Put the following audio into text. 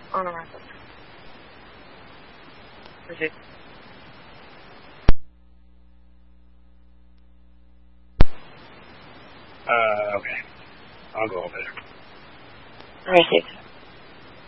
On a rifle. Proceed. Okay. I'll go over there. Received.